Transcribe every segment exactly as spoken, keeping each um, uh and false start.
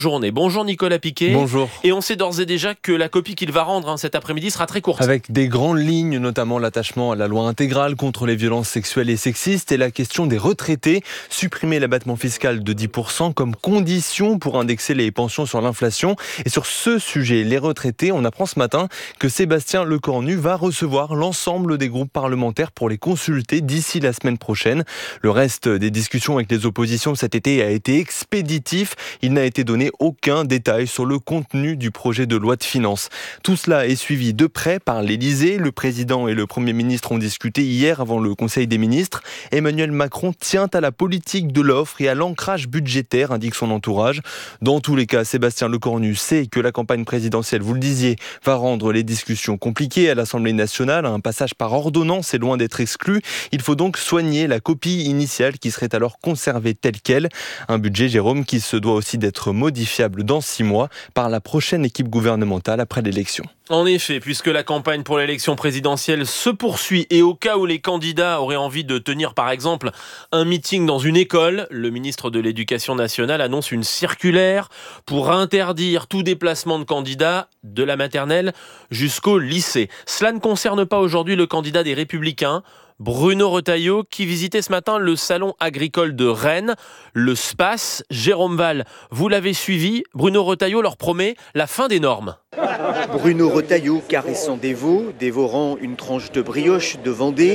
Journée. Bonjour Nicolas Piquet. Bonjour. Et on sait d'ores et déjà que la copie qu'il va rendre hein, cet après-midi sera très courte. Avec des grandes lignes, notamment l'attachement à la loi intégrale contre les violences sexuelles et sexistes et la question des retraités. Supprimer l'abattement fiscal de dix pour cent comme condition pour indexer les pensions sur l'inflation. Et sur ce sujet, les retraités, on apprend ce matin que Sébastien Lecornu va recevoir l'ensemble des groupes parlementaires pour les consulter d'ici la semaine prochaine. Le reste des discussions avec les oppositions cet été a été expéditif. Il n'a été donné aucun détail sur le contenu du projet de loi de finances. Tout cela est suivi de près par l'Élysée. Le président et le Premier ministre ont discuté hier avant le Conseil des ministres. Emmanuel Macron tient à la politique de l'offre et à l'ancrage budgétaire, indique son entourage. Dans tous les cas, Sébastien Lecornu sait que la campagne présidentielle, vous le disiez, va rendre les discussions compliquées à l'Assemblée nationale. Un passage par ordonnance est loin d'être exclu. Il faut donc soigner la copie initiale qui serait alors conservée telle qu'elle. Un budget, Jérôme, qui se doit aussi d'être modifiable dans six mois par la prochaine équipe gouvernementale après l'élection. En effet, puisque la campagne pour l'élection présidentielle se poursuit et au cas où les candidats auraient envie de tenir par exemple un meeting dans une école, le ministre de l'Éducation nationale annonce une circulaire pour interdire tout déplacement de candidats de la maternelle jusqu'au lycée. Cela ne concerne pas aujourd'hui le candidat des Républicains, Bruno Retailleau, qui visitait ce matin le salon agricole de Rennes, le SPACE. Jérôme Val, vous l'avez suivi, Bruno Retailleau leur promet la fin des normes. Bruno Retailleau caressant des veaux, dévorant une tranche de brioche de Vendée.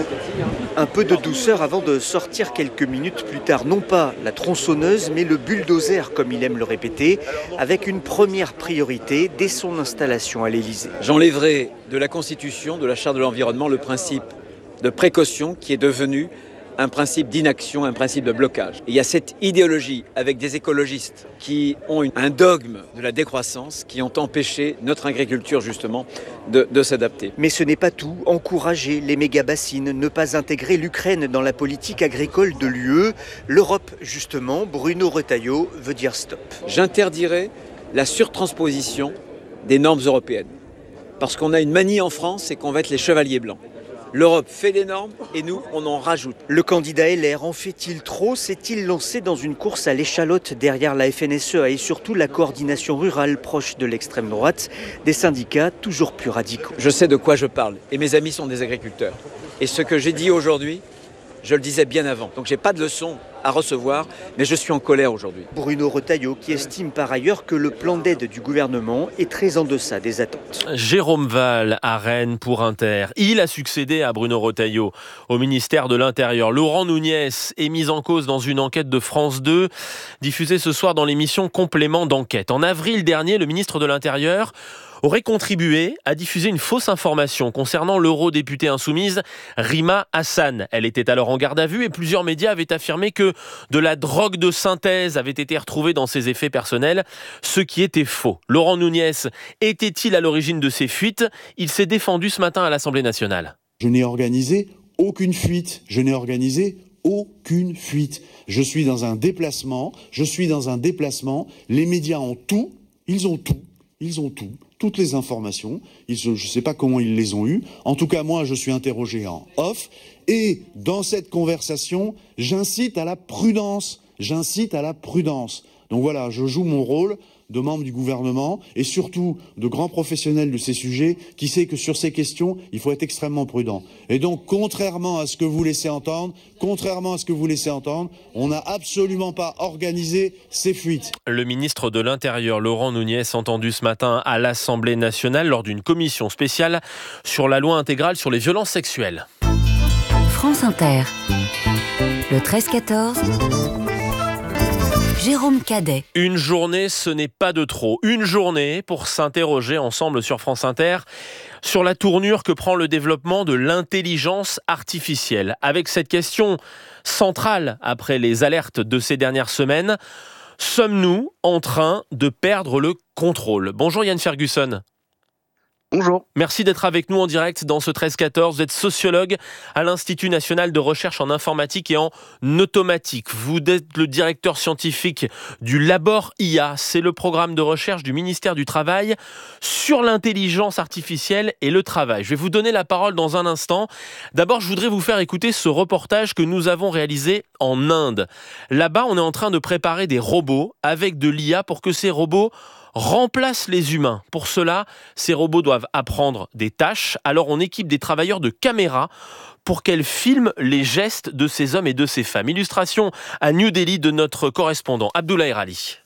Un peu de douceur avant de sortir quelques minutes plus tard, non pas la tronçonneuse, mais le bulldozer, comme il aime le répéter, avec une première priorité dès son installation à l'Élysée. J'enlèverai de la Constitution, de la Charte de l'environnement, le principe de précaution qui est devenu un principe d'inaction, un principe de blocage. Et il y a cette idéologie avec des écologistes qui ont un dogme de la décroissance qui ont empêché notre agriculture justement de, de s'adapter. Mais ce n'est pas tout. Encourager les méga-bassines, ne pas intégrer l'Ukraine dans la politique agricole de l'U E. L'Europe, justement, Bruno Retailleau veut dire stop. J'interdirai la surtransposition des normes européennes. Parce qu'on a une manie en France, c'est qu'on va être les chevaliers blancs. L'Europe fait les normes et nous, on en rajoute. Le candidat L R en fait-il trop? S'est-il lancé dans une course à l'échalote derrière la F N S E A et surtout la coordination rurale proche de l'extrême droite, des syndicats toujours plus radicaux? Je sais de quoi je parle et mes amis sont des agriculteurs. Et ce que j'ai dit aujourd'hui, je le disais bien avant. Donc j'ai pas de leçon à recevoir, mais je suis en colère aujourd'hui. Bruno Retailleau qui estime par ailleurs que le plan d'aide du gouvernement est très en deçà des attentes. Jérôme Val à Rennes pour Inter. Il a succédé à Bruno Retailleau au ministère de l'Intérieur. Laurent Nunez est mis en cause dans une enquête de France deux, diffusée ce soir dans l'émission Complément d'enquête. En avril dernier, le ministre de l'Intérieur aurait contribué à diffuser une fausse information concernant l'eurodéputée insoumise Rima Hassan. Elle était alors en garde à vue et plusieurs médias avaient affirmé que de la drogue de synthèse avait été retrouvée dans ses effets personnels, ce qui était faux. Laurent Nunez était-il à l'origine de ces fuites? Il s'est défendu ce matin à l'Assemblée nationale. Je n'ai organisé aucune fuite. Je n'ai organisé aucune fuite. Je suis dans un déplacement. Je suis dans un déplacement. Les médias ont tout. Ils ont tout. Ils ont tout. Toutes les informations, ils, je ne sais pas comment ils les ont eues. En tout cas, moi, je suis interrogé en off. Et dans cette conversation, j'incite à la prudence. J'incite à la prudence. Donc voilà, je joue mon rôle de membre du gouvernement et surtout de grand professionnel de ces sujets qui sait que sur ces questions, il faut être extrêmement prudent. Et donc, contrairement à ce que vous laissez entendre, contrairement à ce que vous laissez entendre, on n'a absolument pas organisé ces fuites. Le ministre de l'Intérieur, Laurent Nunez, entendu ce matin à l'Assemblée nationale lors d'une commission spéciale sur la loi intégrale sur les violences sexuelles. France Inter, le treize quatorze. Jérôme Cadet. Une journée, ce n'est pas de trop. Une journée pour s'interroger ensemble sur France Inter sur la tournure que prend le développement de l'intelligence artificielle. Avec cette question centrale après les alertes de ces dernières semaines, sommes-nous en train de perdre le contrôle? Bonjour Yann Ferguson. Bonjour. Merci d'être avec nous en direct dans ce treize quatorze. Vous êtes sociologue à l'Institut national de recherche en informatique et en automatique. Vous êtes le directeur scientifique du Labor I A. C'est le programme de recherche du ministère du Travail sur l'intelligence artificielle et le travail. Je vais vous donner la parole dans un instant. D'abord, je voudrais vous faire écouter ce reportage que nous avons réalisé en Inde. Là-bas, on est en train de préparer des robots avec de l'I A pour que ces robots remplace les humains. Pour cela, ces robots doivent apprendre des tâches. Alors on équipe des travailleurs de caméras pour qu'elles filment les gestes de ces hommes et de ces femmes. Illustration à New Delhi de notre correspondant Abdullah Erali.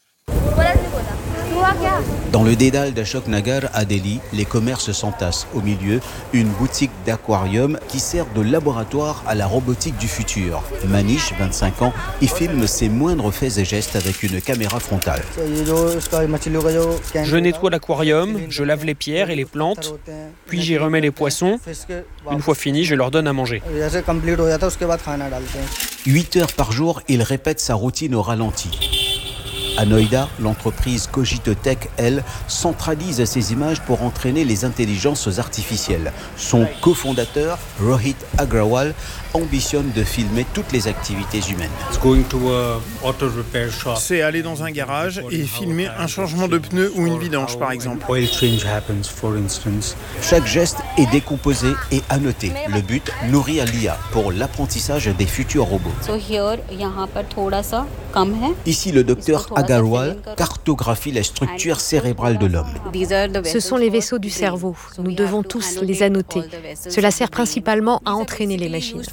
Dans le dédale d'Ashok Nagar à Delhi, les commerces s'entassent. Au milieu, une boutique d'aquarium qui sert de laboratoire à la robotique du futur. Manish, vingt-cinq ans, y filme ses moindres faits et gestes avec une caméra frontale. Je nettoie l'aquarium, je lave les pierres et les plantes, puis j'y remets les poissons. Une fois fini, je leur donne à manger. huit heures par jour, il répète sa routine au ralenti. À Noida, l'entreprise Cogitotech, elle, centralise ces images pour entraîner les intelligences artificielles. Son cofondateur, Rohit Agrawal, ambitionne de filmer toutes les activités humaines. C'est aller dans un garage et filmer un changement de pneu ou une vidange, par exemple. Chaque geste est décomposé et annoté. Le but, nourrir l'I A pour l'apprentissage des futurs robots. Ici, le docteur Agarwal cartographie la structure cérébrale de l'homme. Ce sont les vaisseaux du cerveau. Nous devons tous les annoter. Cela sert principalement à entraîner les machines.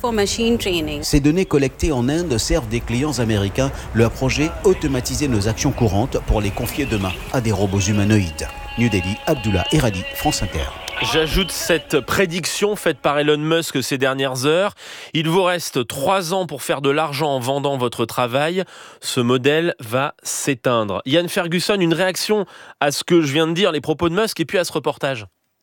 Ces données collectées en Inde servent des clients américains. Leur projet, automatiser nos actions courantes pour les confier demain à des robots humanoïdes. New Delhi, Abdullah Erali, France Inter. J'ajoute cette prédiction faite par Elon Musk ces dernières heures. Il vous reste trois ans pour faire de l'argent en vendant votre travail. Ce modèle va s'éteindre. Yann Ferguson, une réaction à ce que je viens de dire, les propos de Musk, et puis à ce reportage.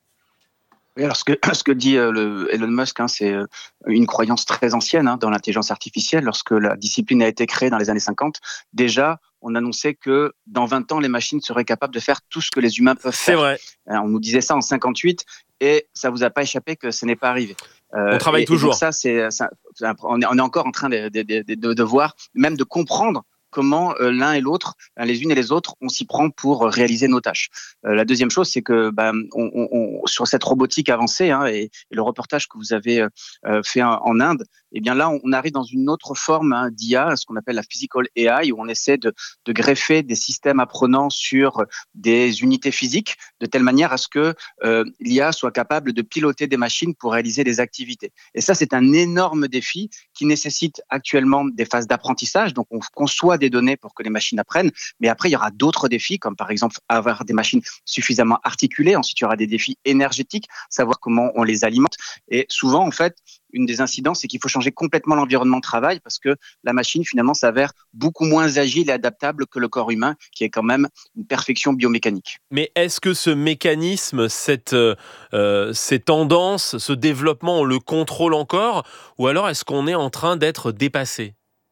Oui, alors ce que, ce que dit euh, le Elon Musk, hein, c'est euh, une croyance très ancienne hein, dans l'intelligence artificielle. Lorsque la discipline a été créée dans les années cinquante, déjà, on annonçait que dans vingt ans, les machines seraient capables de faire tout ce que les humains peuvent faire. C'est vrai. Euh, on nous disait ça en cinquante-huit et ça vous a pas échappé que ce n'est pas arrivé. Euh, on travaille et, toujours. Et donc ça, c'est, ça, on, est, on est encore en train de, de, de, de, de voir, même de comprendre comment euh, l'un et l'autre, les unes et les autres, on s'y prend pour réaliser nos tâches. Euh, la deuxième chose, c'est que bah, on, on, on, sur cette robotique avancée hein, et, et le reportage que vous avez euh, fait en, en Inde, eh bien là, on arrive dans une autre forme hein, d'I A, ce qu'on appelle la physical A I, où on essaie de, de greffer des systèmes apprenants sur des unités physiques, de telle manière à ce que euh, l'I A soit capable de piloter des machines pour réaliser des activités. Et ça, c'est un énorme défi qui nécessite actuellement des phases d'apprentissage. Donc, on conçoit des données pour que les machines apprennent, mais après, il y aura d'autres défis, comme par exemple avoir des machines suffisamment articulées. Ensuite, il y aura des défis énergétiques, savoir comment on les alimente. Et souvent, en fait, une des incidences, c'est qu'il faut changer complètement l'environnement de travail parce que la machine, finalement, s'avère beaucoup moins agile et adaptable que le corps humain, qui est quand même une perfection biomécanique. Mais est-ce que ce mécanisme, cette, euh, ces tendances, ce développement, on le contrôle encore, ou alors est-ce qu'on est en train d'être dépassé ?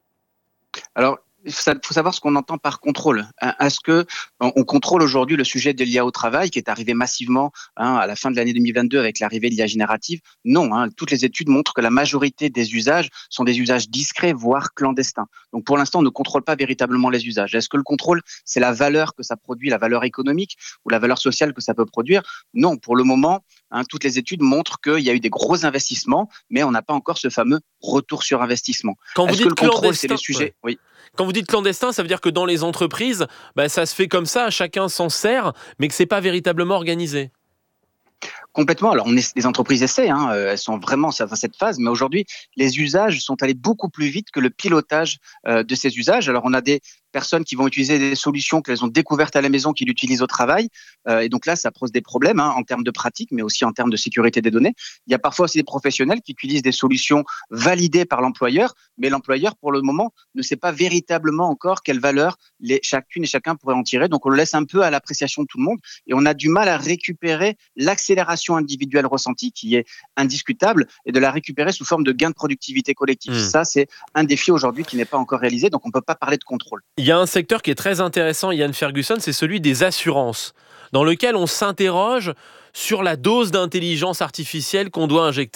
Alors, il faut savoir ce qu'on entend par contrôle. Est-ce que on contrôle aujourd'hui le sujet de l'I A au travail qui est arrivé massivement hein, à la fin de l'année deux mille vingt-deux avec l'arrivée de l'I A générative? Non, hein, toutes les études montrent que la majorité des usages sont des usages discrets, voire clandestins. Donc pour l'instant, on ne contrôle pas véritablement les usages. Est-ce que le contrôle, c'est la valeur que ça produit, la valeur économique ou la valeur sociale que ça peut produire? Non, pour le moment, hein, toutes les études montrent qu'il y a eu des gros investissements, mais on n'a pas encore ce fameux retour sur investissement. Quand vous Est-ce dites que le contrôle, c'est clandestin, le sujet? ouais. Oui. Quand vous dites clandestin, ça veut dire que dans les entreprises, bah, ça se fait comme ça, chacun s'en sert, mais que c'est pas véritablement organisé. Complètement. Alors, on est, les entreprises essaient, hein, elles sont vraiment à cette phase, mais aujourd'hui, les usages sont allés beaucoup plus vite que le pilotage euh, de ces usages. Alors, on a des personnes qui vont utiliser des solutions qu'elles ont découvertes à la maison, qui l'utilisent au travail. Euh, et donc là, ça pose des problèmes hein, en termes de pratique, mais aussi en termes de sécurité des données. Il y a parfois aussi des professionnels qui utilisent des solutions validées par l'employeur, mais l'employeur, pour le moment, ne sait pas véritablement encore quelle valeur les, chacune et chacun pourrait en tirer. Donc, on le laisse un peu à l'appréciation de tout le monde et on a du mal à récupérer l'accélération individuelle ressentie, qui est indiscutable, et de la récupérer sous forme de gain de productivité collective. Mmh. Ça, c'est un défi aujourd'hui qui n'est pas encore réalisé, donc on ne peut pas parler de contrôle. Il y a un secteur qui est très intéressant, Yann Ferguson, c'est celui des assurances, dans lequel on s'interroge sur la dose d'intelligence artificielle qu'on doit injecter ?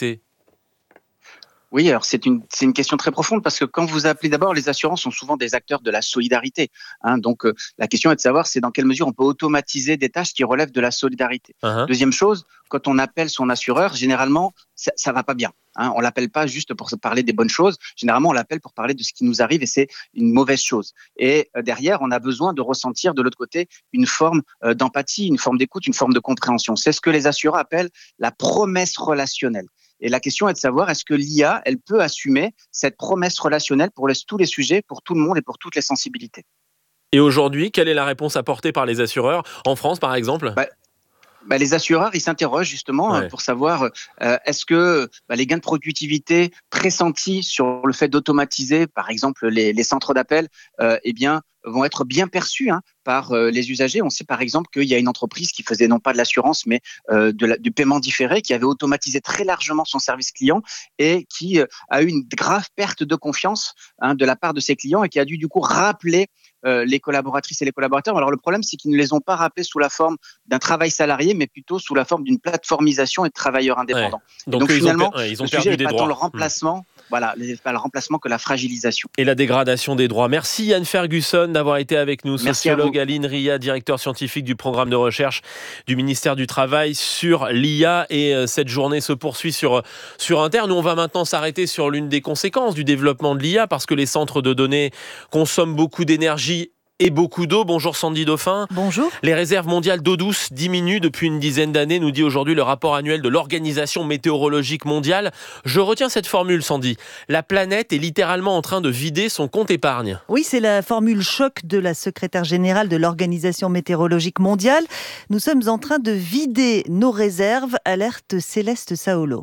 Oui, alors c'est une c'est une question très profonde parce que quand vous appelez d'abord, les assurances sont souvent des acteurs de la solidarité. Hein, donc euh, la question est de savoir c'est dans quelle mesure on peut automatiser des tâches qui relèvent de la solidarité. Uh-huh. Deuxième chose, quand on appelle son assureur, généralement ça, ça va pas bien. Hein, on l'appelle pas juste pour se parler des bonnes choses. Généralement, on l'appelle pour parler de ce qui nous arrive et c'est une mauvaise chose. Et euh, derrière, on a besoin de ressentir de l'autre côté une forme euh, d'empathie, une forme d'écoute, une forme de compréhension. C'est ce que les assureurs appellent la promesse relationnelle. Et la question est de savoir, est-ce que l'I A, elle peut assumer cette promesse relationnelle pour les, tous les sujets, pour tout le monde et pour toutes les sensibilités ? Et aujourd'hui, quelle est la réponse apportée par les assureurs, en France par exemple ? bah, bah, Les assureurs, ils s'interrogent justement ouais. pour savoir, euh, est-ce que bah, les gains de productivité pressentis sur le fait d'automatiser, par exemple, les, les centres d'appel, euh, eh bien, vont être bien perçus hein, par euh, les usagers. On sait par exemple qu'il y a une entreprise qui faisait non pas de l'assurance, mais euh, de la, du paiement différé, qui avait automatisé très largement son service client et qui euh, a eu une grave perte de confiance hein, de la part de ses clients et qui a dû du coup rappeler euh, les collaboratrices et les collaborateurs. Alors le problème, c'est qu'ils ne les ont pas rappelés sous la forme d'un travail salarié, mais plutôt sous la forme d'une plateformisation et de travailleurs indépendants. Ouais. Donc, donc finalement, ils ont, ils ont le perdu sujet des n'est pas droits. tant le remplacement. Mmh. Voilà, pas le remplacement que la fragilisation. Et la dégradation des droits. Merci Yann Ferguson d'avoir été avec nous. Merci sociologue à, à l'INRIA, directeur scientifique du programme de recherche du ministère du Travail sur l'I A. Et cette journée se poursuit sur, sur Inter. Nous, on va maintenant s'arrêter sur l'une des conséquences du développement de l'I A parce que les centres de données consomment beaucoup d'énergie et beaucoup d'eau. Bonjour Sandy Dauphin. Bonjour. Les réserves mondiales d'eau douce diminuent depuis une dizaine d'années, nous dit aujourd'hui le rapport annuel de l'Organisation météorologique mondiale. Je retiens cette formule, Sandy. La planète est littéralement en train de vider son compte épargne. Oui, c'est la formule choc de la secrétaire générale de l'Organisation météorologique mondiale. Nous sommes en train de vider nos réserves, alerte Céleste Saolo.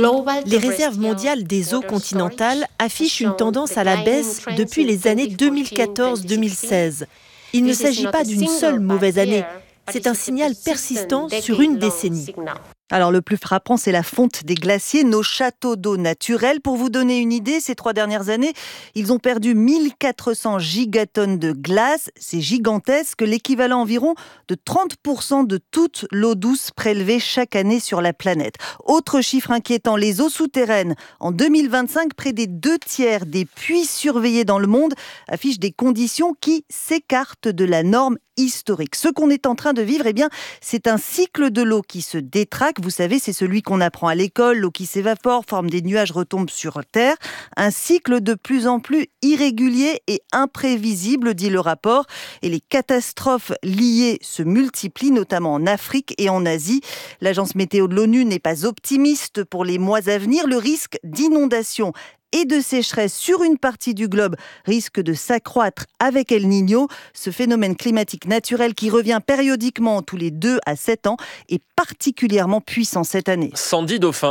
Les réserves mondiales des eaux continentales affichent une tendance à la baisse depuis les années deux mille quatorze deux mille seize. Il ne s'agit pas d'une seule mauvaise année, c'est un signal persistant sur une décennie. Alors le plus frappant, c'est la fonte des glaciers, nos châteaux d'eau naturels. Pour vous donner une idée, ces trois dernières années, ils ont perdu mille quatre cents gigatonnes de glace. C'est gigantesque, l'équivalent environ de trente pour cent de toute l'eau douce prélevée chaque année sur la planète. Autre chiffre inquiétant, les eaux souterraines. En deux mille vingt-cinq, près des deux tiers des puits surveillés dans le monde affichent des conditions qui s'écartent de la norme historique. Ce qu'on est en train de vivre, eh bien, c'est un cycle de l'eau qui se détraque. Vous savez, c'est celui qu'on apprend à l'école. L'eau qui s'évapore, forme des nuages, retombe sur Terre. Un cycle de plus en plus irrégulier et imprévisible, dit le rapport. Et les catastrophes liées se multiplient, notamment en Afrique et en Asie. L'agence météo de l'ONU n'est pas optimiste pour les mois à venir. Le risque d'inondation et de sécheresse sur une partie du globe risque de s'accroître avec El Niño. Ce phénomène climatique naturel qui revient périodiquement tous les deux à sept ans est particulièrement puissant cette année. Sandy Dauphin.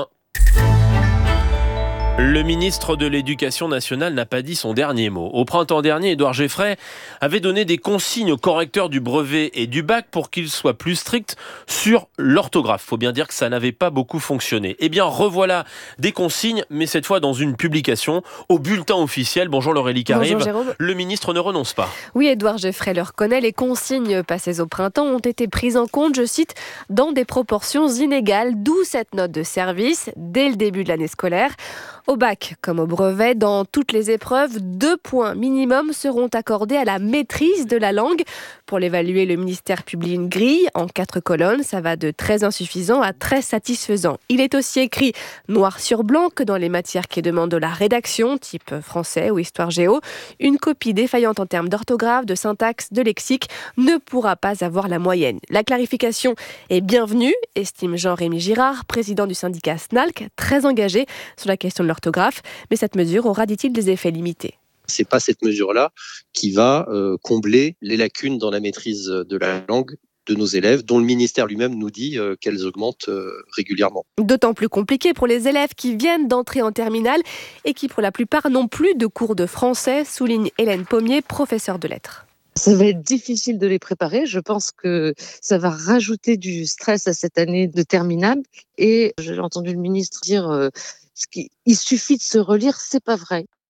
Le ministre de l'Éducation nationale n'a pas dit son dernier mot. Au printemps dernier, Édouard Geffray avait donné des consignes aux correcteurs du brevet et du bac pour qu'ils soient plus stricts sur l'orthographe. Faut bien dire que ça n'avait pas beaucoup fonctionné. Eh bien, revoilà des consignes, mais cette fois dans une publication au bulletin officiel. Bonjour Laurélie Caribe. Bonjour Jérôme. Le ministre ne renonce pas. Oui, Édouard Geffray le reconnaît. Les consignes passées au printemps ont été prises en compte, je cite, dans des proportions inégales, d'où cette note de service dès le début de l'année scolaire. Au bac, comme au brevet, dans toutes les épreuves, deux points minimum seront accordés à la maîtrise de la langue. Pour l'évaluer, le ministère publie une grille en quatre colonnes. Ça va de très insuffisant à très satisfaisant. Il est aussi écrit noir sur blanc que dans les matières qui demandent de la rédaction, type français ou histoire géo, une copie défaillante en termes d'orthographe, de syntaxe, de lexique ne pourra pas avoir la moyenne. La clarification est bienvenue, estime Jean-Rémy Girard, président du syndicat S N A L C, très engagé sur la question de l'orthographe, mais cette mesure aura, dit-il, des effets limités. C'est pas cette mesure-là qui va euh, combler les lacunes dans la maîtrise de la langue de nos élèves, dont le ministère lui-même nous dit euh, qu'elles augmentent euh, régulièrement. D'autant plus compliqué pour les élèves qui viennent d'entrer en terminale et qui, pour la plupart, n'ont plus de cours de français, souligne Hélène Pommier, professeure de lettres. Ça va être difficile de les préparer. Je pense que ça va rajouter du stress à cette année de terminale. Et j'ai entendu le ministre dire euh, qu'il suffit de se relire, c'est pas vrai.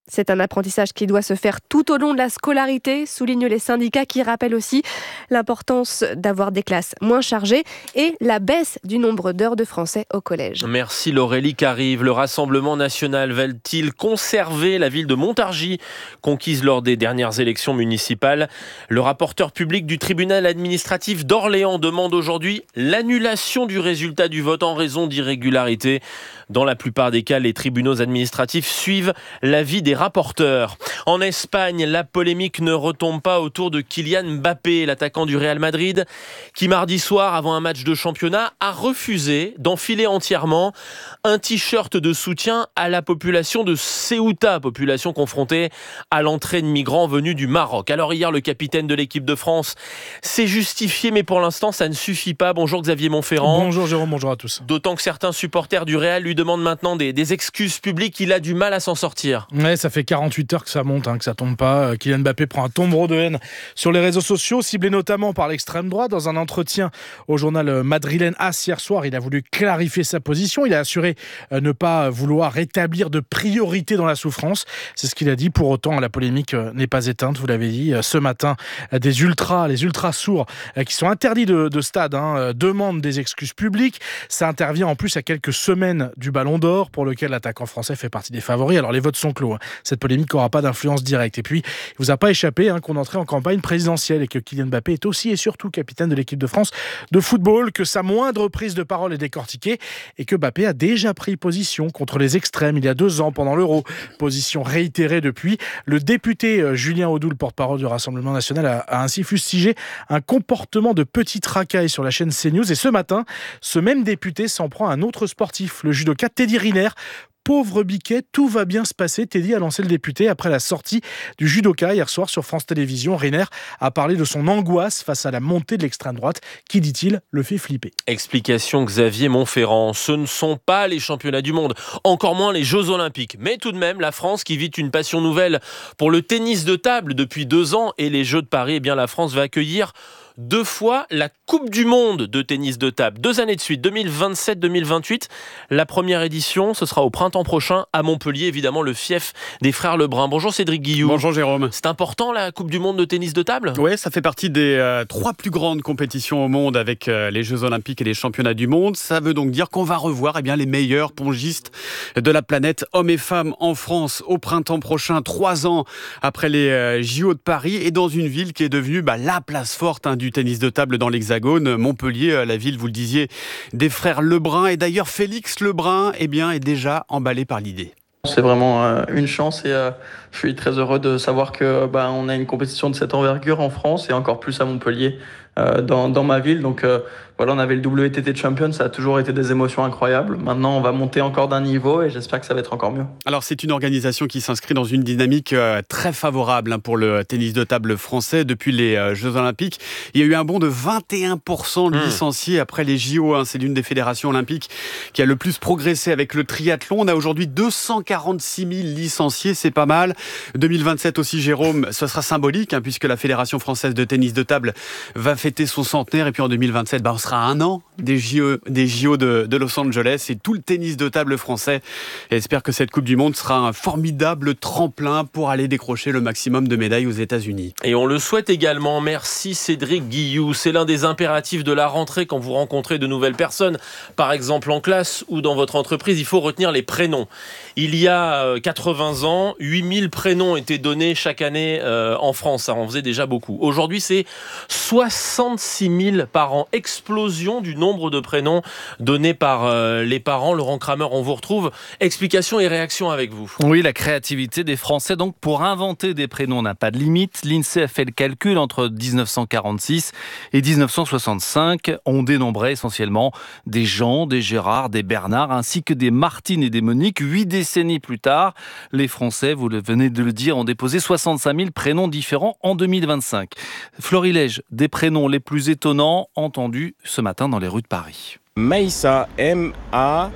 C'est un apprentissage qui doit se faire tout au long de la scolarité, soulignent les syndicats qui rappellent aussi l'importance d'avoir des classes moins chargées et la baisse du nombre d'heures de français au collège. Merci Laurélie Carive. Le Rassemblement national va-t-il conserver la ville de Montargis, conquise lors des dernières élections municipales? Le rapporteur public du tribunal administratif d'Orléans demande aujourd'hui l'annulation du résultat du vote en raison d'irrégularités. Dans la plupart des cas, les tribunaux administratifs suivent l'avis des rapporteurs. En Espagne, la polémique ne retombe pas autour de Kylian Mbappé, l'attaquant du Real Madrid, qui mardi soir, avant un match de championnat, a refusé d'enfiler entièrement un t-shirt de soutien à la population de Ceuta, population confrontée à l'entrée de migrants venus du Maroc. Alors hier, le capitaine de l'équipe de France s'est justifié, mais pour l'instant, ça ne suffit pas. Bonjour Xavier Montferrand. Bonjour Jérôme, bonjour à tous. D'autant que certains supporters du Real lui demandent maintenant des, des excuses publiques. Il a du mal à s'en sortir. Ouais, ça fait quarante-huit heures que ça monte, hein, que ça tombe pas. Kylian Mbappé prend un tombereau de haine sur les réseaux sociaux, ciblé notamment par l'extrême droite. Dans un entretien au journal madrilène AS hier soir, il a voulu clarifier sa position. Il a assuré ne pas vouloir rétablir de priorité dans la souffrance. C'est ce qu'il a dit. Pour autant, la polémique n'est pas éteinte, vous l'avez dit. Ce matin, des ultras, les ultras sourds, qui sont interdits de, de stade, hein, demandent des excuses publiques. Ça intervient en plus à quelques semaines du Ballon d'Or, pour lequel l'attaquant français fait partie des favoris. Alors les votes sont clos. Hein. Cette polémique n'aura pas d'influence directe. Et puis, il ne vous a pas échappé hein, qu'on entrait en campagne présidentielle et que Kylian Mbappé est aussi et surtout capitaine de l'équipe de France de football, que sa moindre prise de parole est décortiquée et que Mbappé a déjà pris position contre les extrêmes il y a deux ans pendant l'Euro. Position réitérée depuis. Le député euh, Julien Audoul, porte-parole du Rassemblement national, a, a ainsi fustigé un comportement de petite racaille sur la chaîne CNews. Et ce matin, ce même député s'en prend à un autre sportif, le judoka Teddy Riner. Pauvre Biquet, tout va bien se passer. Teddy a lancé le député après la sortie du judoka hier soir sur France Télévisions. Riner a parlé de son angoisse face à la montée de l'extrême droite qui, dit-il, le fait flipper. Explication Xavier Montferrand. Ce ne sont pas les championnats du monde, encore moins les Jeux Olympiques. Mais tout de même, la France qui vit une passion nouvelle pour le tennis de table depuis deux ans et les Jeux de Paris, eh bien la France va accueillir deux fois la Coupe du Monde de tennis de table. Deux années de suite, deux mille vingt-sept deux mille vingt-huit. La première édition, ce sera au printemps prochain à Montpellier, évidemment le fief des frères Lebrun. Bonjour Cédric Guillou. Bonjour Jérôme. C'est important la Coupe du Monde de tennis de table ? Oui, ça fait partie des euh, trois plus grandes compétitions au monde avec euh, les Jeux Olympiques et les Championnats du Monde. Ça veut donc dire qu'on va revoir eh bien, les meilleurs pongistes de la planète, hommes et femmes, en France au printemps prochain, trois ans après les euh, J O de Paris et dans une ville qui est devenue bah, la place forte hein, du tennis de table dans l'Hexagone. Montpellier, la ville, vous le disiez, des frères Lebrun. Et d'ailleurs, Félix Lebrun eh bien, est déjà emballé par l'idée. C'est vraiment euh, une chance et euh, je suis très heureux de savoir que bah, on a une compétition de cette envergure en France et encore plus à Montpellier, euh, dans, dans ma ville. Donc euh, voilà, on avait le W T T Champion, ça a toujours été des émotions incroyables. Maintenant, on va monter encore d'un niveau et j'espère que ça va être encore mieux. Alors, c'est une organisation qui s'inscrit dans une dynamique euh, très favorable hein, pour le tennis de table français depuis les euh, Jeux Olympiques. Il y a eu un bond de vingt et un pour cent de licenciés après les J O. Hein. C'est l'une des fédérations olympiques qui a le plus progressé avec le triathlon. On a aujourd'hui deux cent quarante-six mille licenciés, c'est pas mal. deux mille vingt-sept aussi, Jérôme, ce sera symbolique hein, puisque la Fédération française de tennis de table va fêter son centenaire. Et puis en deux mille vingt-sept, bah, on sera à un an des J O, des J O de, de Los Angeles et tout le tennis de table français. Et j'espère que cette Coupe du Monde sera un formidable tremplin pour aller décrocher le maximum de médailles aux États-Unis. Et on le souhaite également. Merci Cédric Guillou. C'est l'un des impératifs de la rentrée quand vous rencontrez de nouvelles personnes, par exemple en classe ou dans votre entreprise. Il faut retenir les prénoms. Il y a quatre-vingts ans, huit mille prénoms étaient donnés chaque année euh, en France. Ça en faisait déjà beaucoup. Aujourd'hui, c'est soixante-six mille par an. Explosion du nombre de prénoms donnés par euh, les parents. Laurent Kramer, on vous retrouve. Explications et réactions avec vous. Oui, la créativité des Français donc pour inventer des prénoms n'a pas de limite. L'INSEE a fait le calcul entre dix-neuf cent quarante-six et dix-neuf cent soixante-cinq. On dénombrait essentiellement des Jean, des Gérard, des Bernard, ainsi que des Martine et des Monique. Huit décennies plus tard, les Français, vous venez de le dire, ont déposé soixante-cinq mille prénoms différents en deux mille vingt-cinq. Florilège, des prénoms les plus étonnants entendus ce matin dans les rues de Paris. Maïssa, M A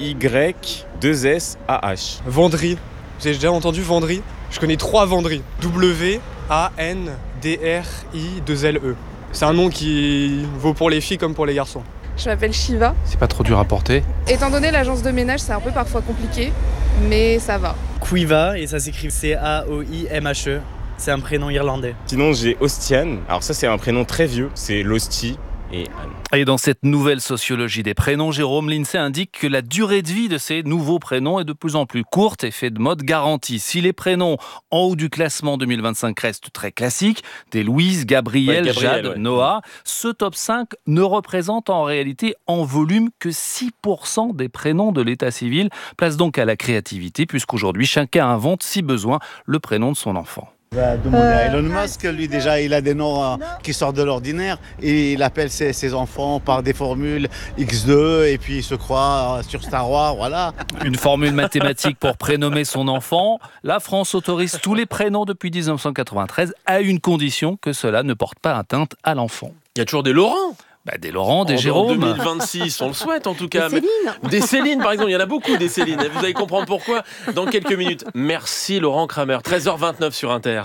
Y deux S A H. Vendry, vous avez déjà entendu Vendry ? Je connais trois Vendry. W A N D R I deux L E. C'est un nom qui vaut pour les filles comme pour les garçons. Je m'appelle Shiva. C'est pas trop dur à porter. Étant donné l'agence de ménage, c'est un peu parfois compliqué. mais ça va. Quiva, et ça s'écrit C A O I M H E. C'est un prénom irlandais. Sinon, j'ai Ostiane. Alors ça, c'est un prénom très vieux. C'est Losti et Anne. Et dans cette nouvelle sociologie des prénoms, Jérôme, l'INSEE indique que la durée de vie de ces nouveaux prénoms est de plus en plus courte, effet de mode garanti. Si les prénoms en haut du classement deux mille vingt-cinq restent très classiques, des Louise, Gabriel, ouais, Gabriel Jade, ouais. Noah, ce top cinq ne représente en réalité en volume que six pour cent des prénoms de l'état civil. Place donc à la créativité, puisqu'aujourd'hui, chacun invente, si besoin, le prénom de son enfant. On va demander à Elon Musk, lui déjà il a des noms euh, qui sortent de l'ordinaire et il appelle ses, ses enfants par des formules X deux et puis il se croit euh, sur Star Wars, voilà. Une formule mathématique pour prénommer son enfant. La France autorise tous les prénoms depuis dix-neuf cent quatre-vingt-treize à une condition, que cela ne porte pas atteinte à l'enfant. Il y a toujours des Laurent. Bah, des Laurent, des en Jérôme. deux mille vingt-six, on le souhaite en tout cas. Des Céline. Des Céline, par exemple. Il y en a beaucoup, des Céline. Vous allez comprendre pourquoi dans quelques minutes. Merci Laurent Kramer. treize heures vingt-neuf sur Inter.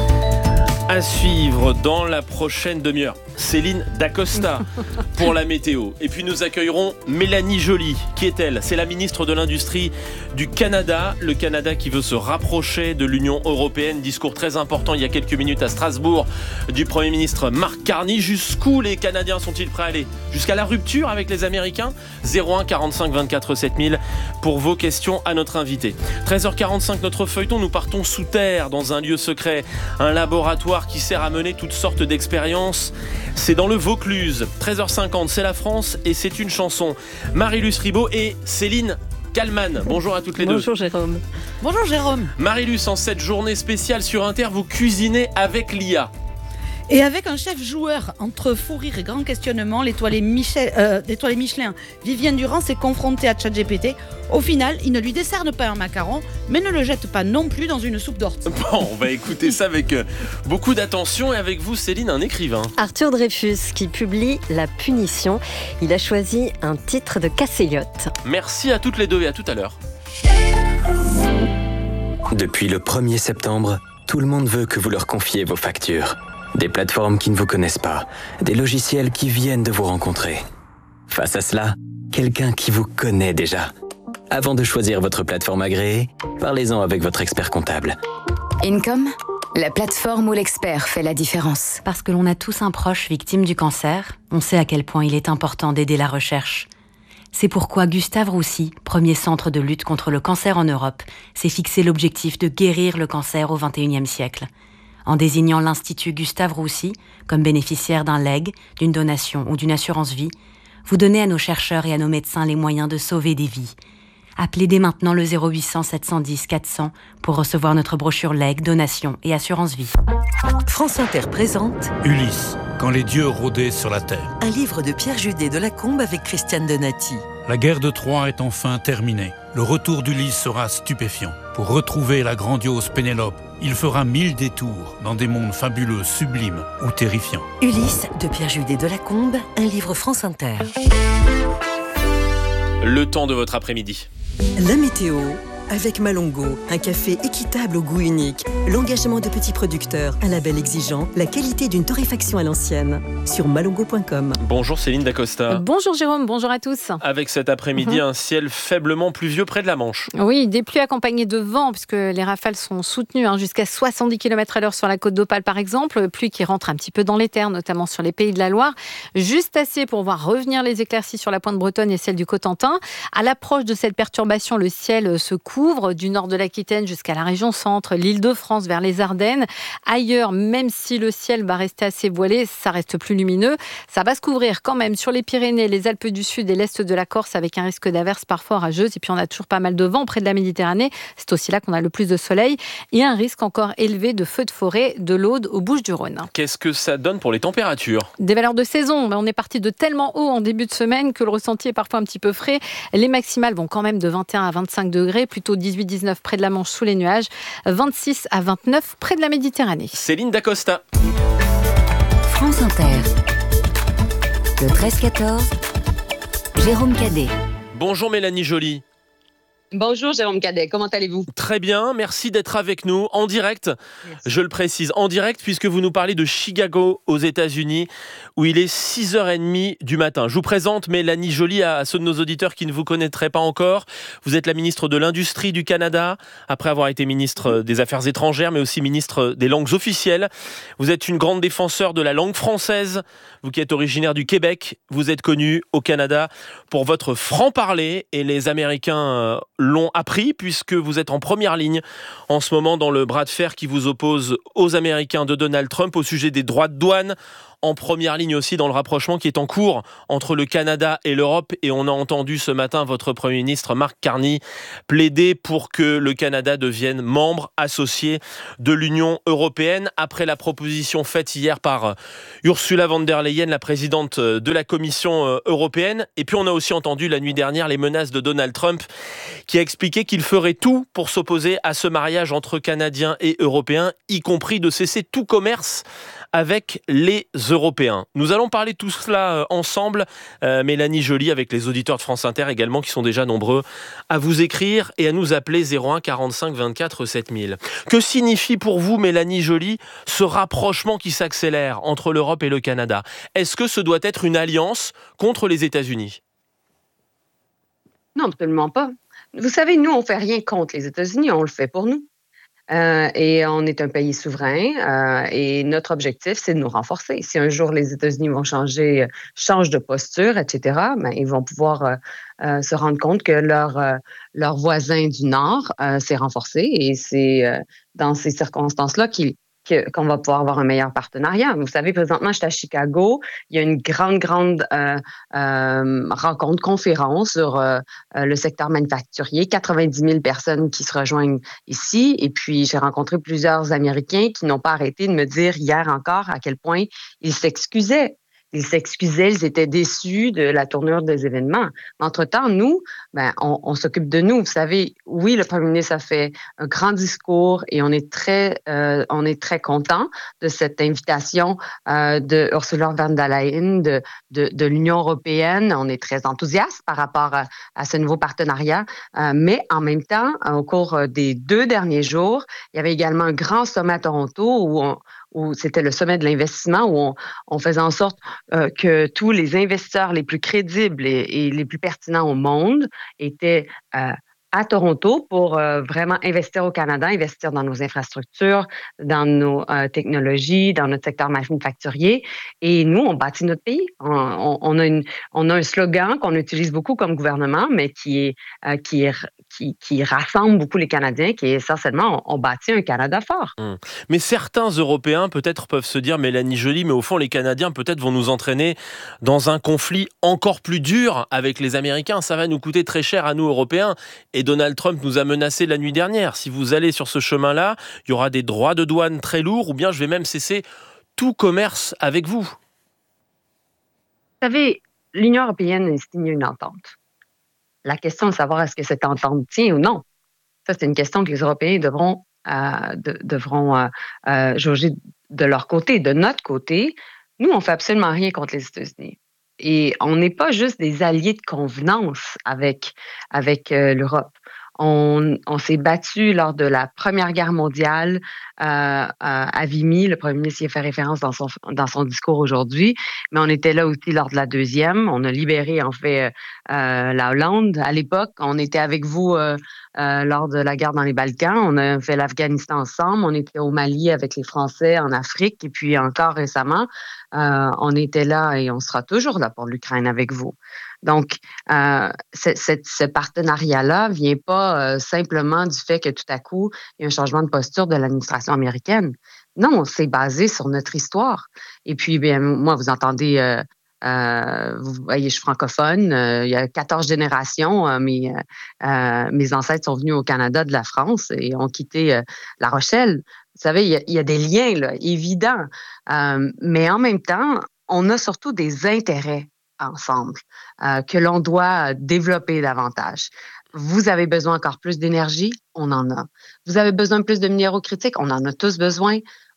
À suivre dans la prochaine demi-heure, Céline Dacosta pour la météo. Et puis nous accueillerons Mélanie Joly. Qui est-elle ? C'est la ministre de l'Industrie du Canada. Le Canada qui veut se rapprocher de l'Union européenne. Discours très important il y a quelques minutes à Strasbourg du Premier ministre Mark Carney. Jusqu'où les Canadiens sont-ils prêts à aller ? Jusqu'à la rupture avec les Américains ? zéro un quarante-cinq vingt-quatre sept mille pour vos questions à notre invité. treize heures quarante-cinq, notre feuilleton, nous partons sous terre dans un lieu secret. Un laboratoire qui sert à mener toutes sortes d'expériences. C'est dans le Vaucluse. treize heures cinquante, c'est la France et c'est une chanson. Marie-Luce Ribaud et Céline Kallmann. Bonjour à toutes les Bonjour deux. Bonjour Jérôme. Bonjour Jérôme. Marie-Luce, en cette journée spéciale sur Inter, vous cuisinez avec l'I A. Et avec un chef joueur, entre fou rire et grand questionnement, l'étoilé Michel, euh, l'étoilé Michelin Vivienne Durand s'est confrontée à ChatGPT. Au final, il ne lui décerne pas un macaron, mais ne le jette pas non plus dans une soupe d'ortie. Bon, on va écouter ça avec euh, beaucoup d'attention. Et avec vous, Céline, un écrivain. Arthur Dreyfus, qui publie La Punition. Il a choisi un titre de Casseliot. Merci à toutes les deux et à tout à l'heure. Depuis le premier septembre, tout le monde veut que vous leur confiez vos factures. Des plateformes qui ne vous connaissent pas, des logiciels qui viennent de vous rencontrer. Face à cela, quelqu'un qui vous connaît déjà. Avant de choisir votre plateforme agréée, parlez-en avec votre expert comptable. Income, la plateforme où l'expert fait la différence. Parce que l'on a tous un proche victime du cancer, on sait à quel point il est important d'aider la recherche. C'est pourquoi Gustave Roussy, premier centre de lutte contre le cancer en Europe, s'est fixé l'objectif de guérir le cancer au vingt et unième siècle. En désignant l'Institut Gustave Roussy comme bénéficiaire d'un legs, d'une donation ou d'une assurance vie, vous donnez à nos chercheurs et à nos médecins les moyens de sauver des vies. Appelez dès maintenant le zéro huit cents sept cent dix quatre cents pour recevoir notre brochure legs, donation et assurance vie. France Inter présente Ulysse, quand les dieux rôdaient sur la terre. Un livre de Pierre Judet de Lacombe avec Christiane Donati. La guerre de Troie est enfin terminée. Le retour d'Ulysse sera stupéfiant. Pour retrouver la grandiose Pénélope, il fera mille détours dans des mondes fabuleux, sublimes ou terrifiants. Ulysse de Pierre Judet de Lacombe, un livre France Inter. Le temps de votre après-midi. La météo avec Malongo, un café équitable au goût unique, l'engagement de petits producteurs, un label exigeant, la qualité d'une torréfaction à l'ancienne. Sur malongo point com. Bonjour Céline Dacosta. Bonjour Jérôme, bonjour à tous. Avec cet après-midi, mmh. un ciel faiblement pluvieux près de la Manche. Oui, des pluies accompagnées de vent, puisque les rafales sont soutenues hein, jusqu'à soixante-dix kilomètres à l'heure sur la côte d'Opale par exemple. Pluie qui rentre un petit peu dans les terres, notamment sur les Pays de la Loire. Juste assez pour voir revenir les éclaircies sur la pointe bretonne et celle du Cotentin. À l'approche de cette perturbation, le ciel se couvre du nord de l'Aquitaine jusqu'à la région centre, l'Île-de-France vers les Ardennes. Ailleurs, même si le ciel va rester assez voilé, ça reste plus lumineux. Ça va se couvrir quand même sur les Pyrénées, les Alpes du Sud et l'Est de la Corse avec un risque d'averses parfois orageuses. Et puis on a toujours pas mal de vent près de la Méditerranée. C'est aussi là qu'on a le plus de soleil. Et un risque encore élevé de feux de forêt de l'Aude aux Bouches-du-Rhône. Qu'est-ce que ça donne pour les températures ? Des valeurs de saison. On est parti de tellement haut en début de semaine que le ressenti est parfois un petit peu frais. Les maximales vont quand même de vingt et un à vingt-cinq degrés, plutôt dix-huit dix-neuf près de la Manche sous les nuages, vingt-six à vingt-neuf près de la Méditerranée. Céline Dacosta. France Inter. Le treize quatorze, Jérôme Cadet. Bonjour Mélanie Joly. Bonjour Jérôme Cadet, comment allez-vous? Très bien, merci d'être avec nous en direct. Merci. Je le précise, en direct puisque vous nous parlez de Chicago aux États-Unis où il est six heures trente du matin. Je vous présente Mélanie Joly à ceux de nos auditeurs qui ne vous connaîtraient pas encore. Vous êtes la ministre de l'Industrie du Canada après avoir été ministre des Affaires étrangères mais aussi ministre des langues officielles. Vous êtes une grande défenseur de la langue française. Vous qui êtes originaire du Québec, vous êtes connue au Canada pour votre franc-parler et les Américains l'ont appris puisque vous êtes en première ligne en ce moment dans le bras de fer qui vous oppose aux Américains de Donald Trump au sujet des droits de douane. En première ligne aussi dans le rapprochement qui est en cours entre le Canada et l'Europe. Et on a entendu ce matin votre Premier ministre Mark Carney plaider pour que le Canada devienne membre associé de l'Union européenne après la proposition faite hier par Ursula von der Leyen, la présidente de la Commission européenne. Et puis on a aussi entendu la nuit dernière les menaces de Donald Trump qui a expliqué qu'il ferait tout pour s'opposer à ce mariage entre Canadiens et Européens, y compris de cesser tout commerce avec les Européens. Nous allons parler de tout cela ensemble, euh, Mélanie Joly, avec les auditeurs de France Inter également, qui sont déjà nombreux à vous écrire et à nous appeler zéro un quarante-cinq vingt-quatre sept mille. Que signifie pour vous, Mélanie Joly, ce rapprochement qui s'accélère entre l'Europe et le Canada? Est-ce que ce doit être une alliance contre les États-Unis? Non, absolument pas. Vous savez, nous, on ne fait rien contre les États-Unis, on le fait pour nous. Euh, et on est un pays souverain euh, et notre objectif, c'est de nous renforcer. Si un jour les États-Unis vont changer, changent de posture, et cetera, ben, ils vont pouvoir euh, euh, se rendre compte que leur, euh, leur voisin du Nord euh, s'est renforcé et c'est euh, dans ces circonstances-là qu'ils Que, qu'on va pouvoir avoir un meilleur partenariat. Vous savez, présentement, je suis à Chicago. Il y a une grande, grande euh, euh, rencontre, conférence sur euh, le secteur manufacturier. quatre-vingt-dix mille personnes qui se rejoignent ici. Et puis, j'ai rencontré plusieurs Américains qui n'ont pas arrêté de me dire hier encore à quel point ils s'excusaient. Ils s'excusaient, ils étaient déçus de la tournure des événements. Entre-temps, nous, ben, on, on s'occupe de nous. Vous savez, oui, le premier ministre a fait un grand discours et on est très, euh, on est très content de cette invitation euh, de Ursula von der Leyen, de, de, de l'Union européenne. On est très enthousiaste par rapport à, à ce nouveau partenariat. Euh, mais en même temps, au cours des deux derniers jours, il y avait également un grand sommet à Toronto où on où c'était le sommet de l'investissement, où on, on faisait en sorte euh, que tous les investisseurs les plus crédibles et, et les plus pertinents au monde étaient euh, à Toronto pour euh, vraiment investir au Canada, investir dans nos infrastructures, dans nos euh, technologies, dans notre secteur manufacturier. Et nous, on bâtit notre pays. On, on, on, a, une, on a un slogan qu'on utilise beaucoup comme gouvernement, mais qui, est, euh, qui, est, qui, qui rassemble beaucoup les Canadiens, qui est essentiellement, on, on bâtit un Canada fort. Mmh. Mais certains Européens, peut-être, peuvent se dire, Mélanie Joly, mais au fond, les Canadiens, peut-être, vont nous entraîner dans un conflit encore plus dur avec les Américains. Ça va nous coûter très cher à nous, Européens. Et Donald Trump nous a menacé la nuit dernière. Si vous allez sur ce chemin-là, il y aura des droits de douane très lourds ou bien je vais même cesser tout commerce avec vous. Vous savez, l'Union européenne signe une entente. La question de savoir est-ce que cette entente tient ou non, ça c'est une question que les Européens devront, euh, de, devront euh, euh, jauger de leur côté. De notre côté, nous, on ne fait absolument rien contre les États-Unis. Et on n'est pas juste des alliés de convenance avec, avec euh, l'Europe. On, on s'est battu lors de la Première Guerre mondiale euh, euh, à Vimy. Le premier ministre y a fait référence dans son, dans son discours aujourd'hui, mais on était là aussi lors de la Deuxième. On a libéré, en fait, euh, la Hollande. À l'époque, on était avec vous euh, euh, lors de la guerre dans les Balkans. On a fait l'Afghanistan ensemble. On était au Mali avec les Français en Afrique. Et puis encore récemment, euh, on était là et on sera toujours là pour l'Ukraine avec vous. Donc, euh, c- c- ce partenariat-là ne vient pas euh, simplement du fait que tout à coup, il y a un changement de posture de l'administration américaine. Non, c'est basé sur notre histoire. Et puis, bien, moi, vous entendez, euh, euh, vous voyez, je suis francophone, euh, il y a quatorze générations, euh, mes, euh, mes ancêtres sont venus au Canada de la France et ont quitté euh, La Rochelle. Vous savez, il y a, il y a des liens là, évidents. Euh, mais en même temps, on a surtout des intérêts ensemble, euh, que l'on doit développer davantage. Vous avez besoin encore plus d'énergie, on en a. Vous avez besoin de plus de minéraux critiques, on en a tous besoin,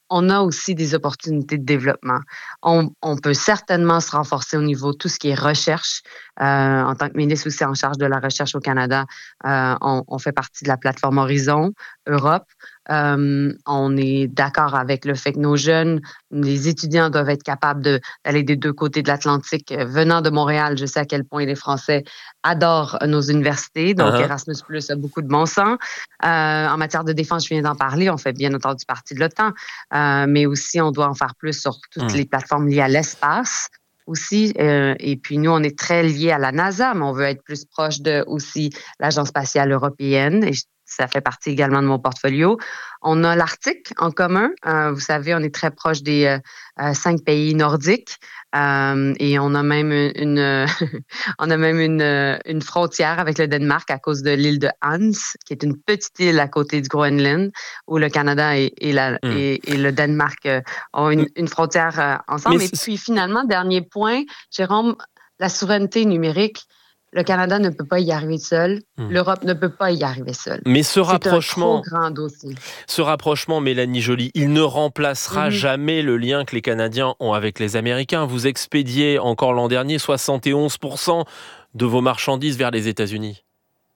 on a aussi des opportunités de développement. On, on peut certainement se renforcer au niveau de tout ce qui est recherche. Euh, en tant que ministre aussi en charge de la recherche au Canada, euh, on, on fait partie de la plateforme Horizon Europe. Euh, on est d'accord avec le fait que nos jeunes, les étudiants doivent être capables de, d'aller des deux côtés de l'Atlantique. Venant de Montréal, je sais à quel point les Français adorent nos universités. Donc, uh-huh. Erasmus plus a beaucoup de bon sens. Euh, en matière de défense, je viens d'en parler. On fait bien entendu partie de l'OTAN. Euh, mais aussi, on doit en faire plus sur toutes mmh. les plateformes liées à l'espace aussi. Euh, et puis, nous, on est très liés à la NASA, mais on veut être plus proche de aussi l'Agence spatiale européenne. Et ça fait partie également de mon portfolio. On a l'Arctique en commun. Euh, vous savez, on est très proche des euh, euh, cinq pays nordiques. Euh, et on a même une, on a même une, une frontière avec le Danemark à cause de l'île de Hans, qui est une petite île à côté du Groenland, où le Canada et, et, la, mm. et, et le Danemark ont une, une frontière euh, ensemble. Mais et puis finalement, dernier point, Jérôme, la souveraineté numérique. Le Canada ne peut pas y arriver seul. Mmh. L'Europe ne peut pas y arriver seule. Mais ce rapprochement, c'est un trop grand dossier. Ce rapprochement, Mélanie Joly, il ne remplacera mmh. jamais le lien que les Canadiens ont avec les Américains. Vous expédiez encore l'an dernier soixante et onze pour cent de vos marchandises vers les États-Unis.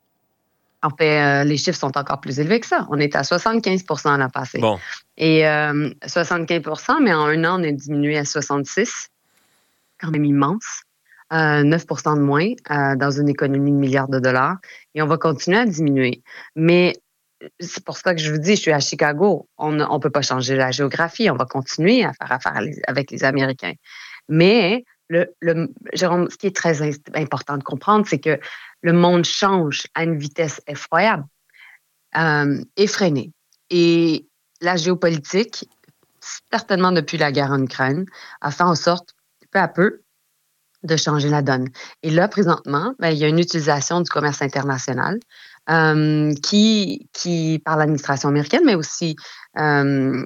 En fait, euh, les chiffres sont encore plus élevés que ça. On est à soixante-quinze pour cent l'an passé. Bon. Et euh, soixante-quinze pour cent, mais en un an, on est diminué à soixante-six. Quand même immense. Euh, neuf pour cent de moins euh, dans une économie de milliards de dollars. Et on va continuer à diminuer. Mais c'est pour ça que je vous dis, je suis à Chicago. On ne peut pas changer la géographie. On va continuer à faire affaire avec les Américains. Mais, le, le, Jérôme, ce qui est très important de comprendre, c'est que le monde change à une vitesse effroyable, euh, effrénée. Et la géopolitique, certainement depuis la guerre en Ukraine, a fait en sorte, peu à peu, de changer la donne. Et là, présentement, ben, il y a une utilisation du commerce international euh, qui, qui, par l'administration américaine, mais aussi, euh,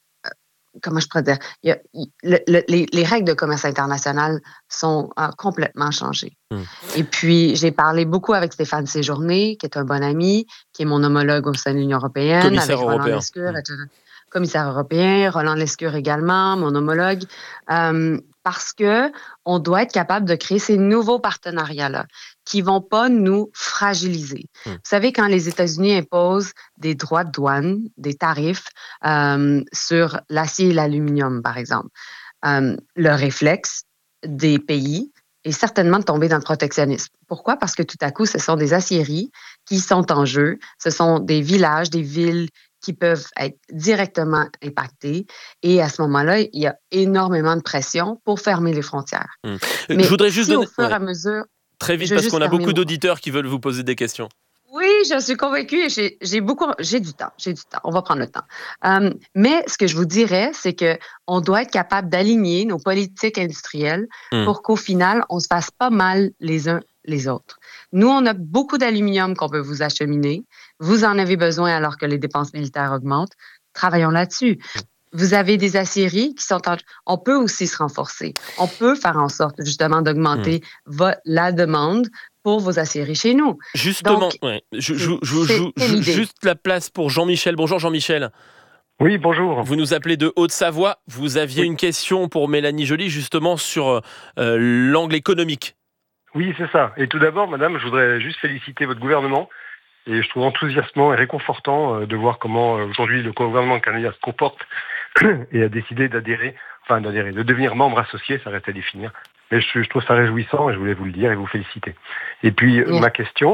comment je pourrais dire, il y a, le, le, les, les règles de commerce international sont euh, complètement changées. Mmh. Et puis, j'ai parlé beaucoup avec Stéphane Séjourné, qui est un bon ami, qui est mon homologue au sein de l'Union européenne, commissaire avec Roland européen. Lescure, et cetera. Commissaire européen, Roland Lescure également, mon homologue, euh, parce que on doit être capable de créer ces nouveaux partenariats-là qui vont pas nous fragiliser. Mmh. Vous savez, quand les États-Unis imposent des droits de douane, des tarifs euh, sur l'acier et l'aluminium, par exemple, euh, le réflexe des pays est certainement de tomber dans le protectionnisme. Pourquoi? Parce que tout à coup, ce sont des aciéries qui sont en jeu, ce sont des villages, des villes qui peuvent être directement impactés. Et à ce moment-là, il y a énormément de pression pour fermer les frontières. Mmh. Mais je voudrais juste si donner... au fur et ouais. à mesure... Très vite, parce qu'on a beaucoup d'auditeurs qui veulent vous poser des questions. Oui, je suis convaincue et j'ai, j'ai beaucoup, j'ai du temps, j'ai du temps. On va prendre le temps. Euh, mais ce que je vous dirais, c'est que on doit être capable d'aligner nos politiques industrielles mmh. pour qu'au final, on se fasse pas mal les uns les autres. Nous, on a beaucoup d'aluminium qu'on peut vous acheminer. Vous en avez besoin alors que les dépenses militaires augmentent. Travaillons là-dessus. Vous avez des aciéries qui sont en... On peut aussi se renforcer. On peut faire en sorte, justement, d'augmenter mmh. vo- la demande pour vos aciéries chez nous. Justement, Donc, ouais. je, je, je, je, je, juste la place pour Jean-Michel. Bonjour Jean-Michel. Oui, bonjour. Vous nous appelez de Haute-Savoie. Vous aviez oui. une question pour Mélanie Joly, justement, sur euh, l'angle économique. Oui, c'est ça. Et tout d'abord, madame, je voudrais juste féliciter votre gouvernement. Et je trouve enthousiasmant et réconfortant de voir comment aujourd'hui le gouvernement canadien se comporte et a décidé d'adhérer, enfin d'adhérer, de devenir membre associé, ça reste à définir. Mais je, je trouve ça réjouissant et je voulais vous le dire et vous féliciter. Et puis oui. ma question,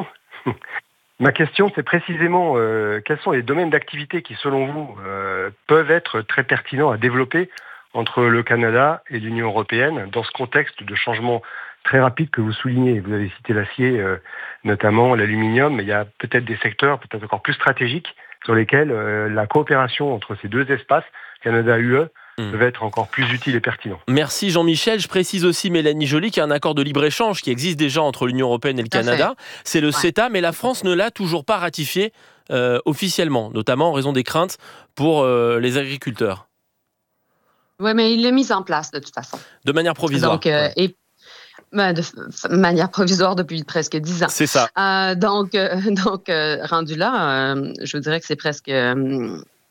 ma question, c'est précisément euh, quels sont les domaines d'activité qui, selon vous, euh, peuvent être très pertinents à développer entre le Canada et l'Union européenne dans ce contexte de changement très rapide que vous soulignez. Vous avez cité l'acier, euh, notamment l'aluminium, mais il y a peut-être des secteurs peut-être encore plus stratégiques sur lesquels euh, la coopération entre ces deux espaces, Canada-U E, mmh. peut être encore plus utile et pertinent. Merci Jean-Michel. Je précise aussi, Mélanie Joly, qu'il y a un accord de libre-échange qui existe déjà entre l'Union européenne et le Canada. C'est le ouais. CETA, mais la France ne l'a toujours pas ratifié euh, officiellement, notamment en raison des craintes pour euh, les agriculteurs. Oui, mais il l'a mis en place de toute façon. De manière provisoire. Donc, euh, ouais. et Ben de f- manière provisoire depuis presque dix ans. C'est ça. Euh, donc, euh, donc euh, rendu là, euh, je vous dirais que c'est presque... Euh,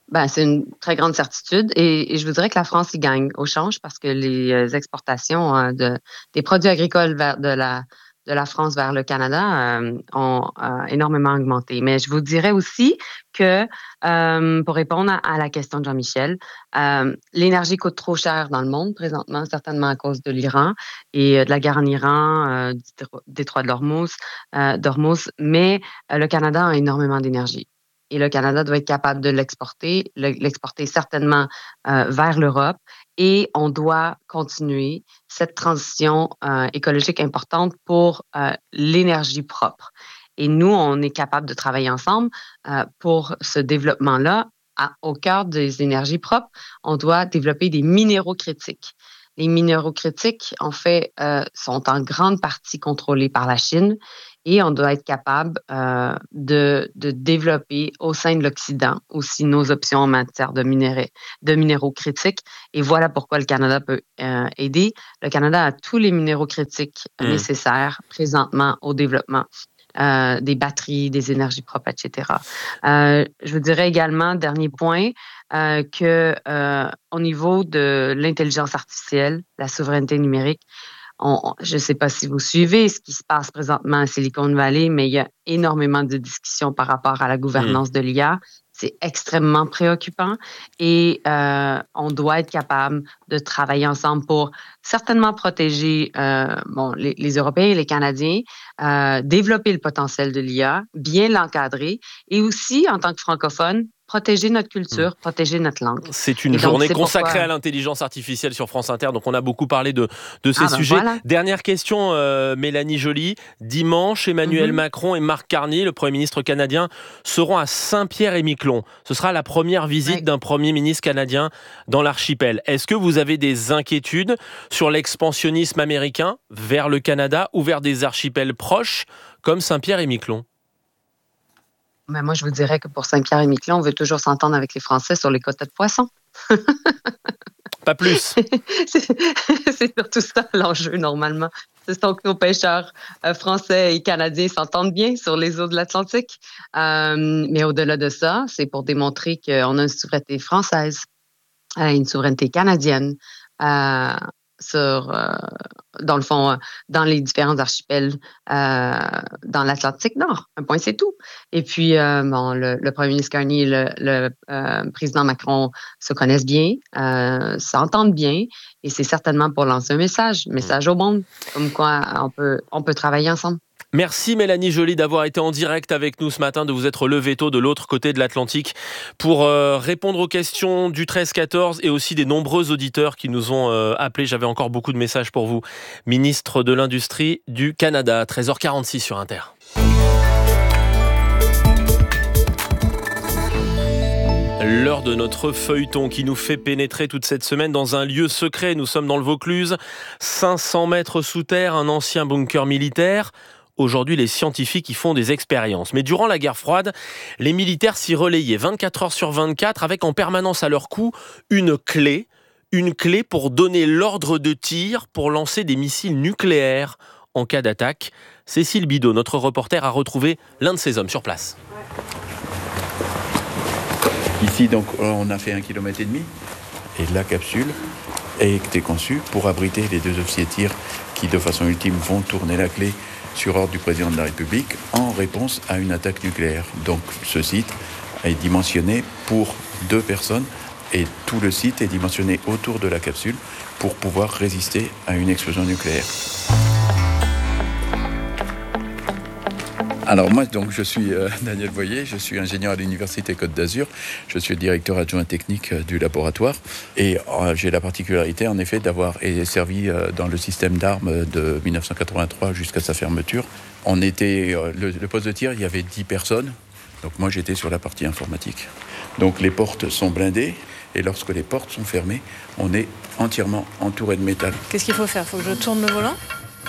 Ben, c'est une très grande certitude et, et je vous dirais que la France y gagne au change parce que les exportations euh, de, des produits agricoles vers de la, de la France vers le Canada euh, ont euh, énormément augmenté. Mais je vous dirais aussi que, euh, pour répondre à, à la question de Jean-Michel, euh, l'énergie coûte trop cher dans le monde présentement, certainement à cause de l'Iran et euh, de la guerre en Iran, euh, du détroit de l'Ormuz, euh, d'Ormuz, mais euh, le Canada a énormément d'énergie. Et le Canada doit être capable de l'exporter, l'exporter certainement euh, vers l'Europe. Et on doit continuer cette transition euh, écologique importante pour euh, l'énergie propre. Et nous, on est capable de travailler ensemble euh, pour ce développement-là. À, au cœur des énergies propres, on doit développer des minéraux critiques. Les minéraux critiques, en fait, euh, sont en grande partie contrôlés par la Chine. Et on doit être capable euh, de, de développer au sein de l'Occident aussi nos options en matière de, minéraux, de minéraux critiques. Et voilà pourquoi le Canada peut euh, aider. Le Canada a tous les minéraux critiques mmh. nécessaires présentement au développement euh, des batteries, des énergies propres, et cetera. Euh, je vous dirais également, dernier point, euh, que euh, au niveau de l'intelligence artificielle, la souveraineté numérique, On, je ne sais pas si vous suivez ce qui se passe présentement à Silicon Valley, mais il y a énormément de discussions par rapport à la gouvernance mmh. de l'I A. C'est extrêmement préoccupant et euh, on doit être capable de travailler ensemble pour certainement protéger euh, bon, les, les Européens et les Canadiens, euh, développer le potentiel de l'I A, bien l'encadrer et aussi, en tant que francophone, protéger notre culture, mmh. protéger notre langue. C'est une et journée donc, c'est consacrée pourquoi... à l'intelligence artificielle sur France Inter, donc on a beaucoup parlé de, de ces ah ben sujets. Voilà. Dernière question, euh, Mélanie Joly. Dimanche, Emmanuel mmh. Macron et Mark Carney, le Premier ministre canadien, seront à Saint-Pierre-et-Miquelon. Ce sera la première visite oui. d'un Premier ministre canadien dans l'archipel. Est-ce que vous avez des inquiétudes sur l'expansionnisme américain vers le Canada ou vers des archipels proches comme Saint-Pierre-et-Miquelon ? Mais moi, je vous dirais que pour Saint-Pierre-et-Miquelon, on veut toujours s'entendre avec les Français sur les quotas de poissons. Pas plus. c'est, c'est surtout ça l'enjeu, normalement. C'est donc que nos pêcheurs euh, français et canadiens s'entendent bien sur les eaux de l'Atlantique. Euh, mais au-delà de ça, c'est pour démontrer qu'on a une souveraineté française, euh, une souveraineté canadienne, euh, sur, euh, dans le fond, euh, dans les différents archipels euh, dans l'Atlantique Nord. Un point, c'est tout. Et puis, euh, bon, le, le premier ministre Carney et le, le euh, président Macron se connaissent bien, euh, s'entendent bien, et c'est certainement pour lancer un message, message au monde, comme quoi on peut, on peut travailler ensemble. Merci Mélanie Joly d'avoir été en direct avec nous ce matin, de vous être levée tôt de l'autre côté de l'Atlantique pour euh, répondre aux questions du treize quatorze et aussi des nombreux auditeurs qui nous ont euh, appelés. J'avais encore beaucoup de messages pour vous. Ministre de l'Industrie du Canada, treize heures quarante-six sur Inter. L'heure de notre feuilleton qui nous fait pénétrer toute cette semaine dans un lieu secret. Nous sommes dans le Vaucluse, cinq cents mètres sous terre, un ancien bunker militaire. Aujourd'hui, les scientifiques y font des expériences. Mais durant la guerre froide, les militaires s'y relayaient vingt-quatre heures sur vingt-quatre avec en permanence à leur cou une clé. Une clé pour donner l'ordre de tir pour lancer des missiles nucléaires en cas d'attaque. Cécile Bidot, notre reporter, a retrouvé l'un de ces hommes sur place. Ici, donc, on a fait un kilomètre et demi. Et la capsule a été conçue pour abriter les deux officiers de tir qui, de façon ultime, vont tourner la clé sur ordre du président de la République en réponse à une attaque nucléaire. Donc ce site est dimensionné pour deux personnes et tout le site est dimensionné autour de la capsule pour pouvoir résister à une explosion nucléaire. Alors moi, donc, je suis euh, Daniel Boyer, je suis ingénieur à l'Université Côte d'Azur, je suis le directeur adjoint technique euh, du laboratoire et euh, j'ai la particularité en effet d'avoir servi euh, dans le système d'armes de dix-neuf cent quatre-vingt-trois jusqu'à sa fermeture. On était, euh, le, le poste de tir, il y avait dix personnes, donc moi j'étais sur la partie informatique. Donc les portes sont blindées et lorsque les portes sont fermées, on est entièrement entouré de métal. Qu'est-ce qu'il faut faire ? Il faut que je tourne le volant ?